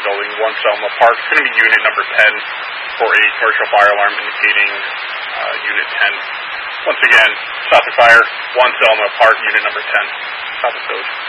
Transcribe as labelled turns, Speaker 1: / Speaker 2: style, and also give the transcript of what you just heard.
Speaker 1: building, 1 Selma Park. It's going to be unit number 10 for a commercial fire alarm indicating unit 10. Once again, Suffolk Fire, 1 Selma Park, unit number 10. Suffolk Code.